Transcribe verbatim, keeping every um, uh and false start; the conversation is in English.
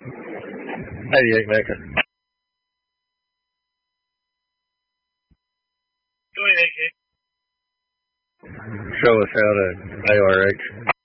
eighty-eight Mecca. Go ahead, Kate. Show us how to A R H.